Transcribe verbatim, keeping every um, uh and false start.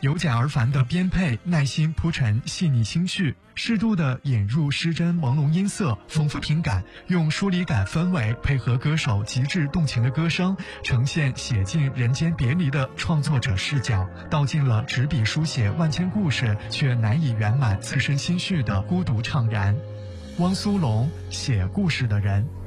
由简而繁的编配，耐心铺陈细腻心绪，适度的引入失真朦胧音色，丰富听感，用疏离感氛围配合歌手极致动情的歌声，呈现写尽人间别离的创作者视角，道尽了执笔书写万千故事却难以圆满自身心绪的孤独怅然。汪苏泷，写故事的人。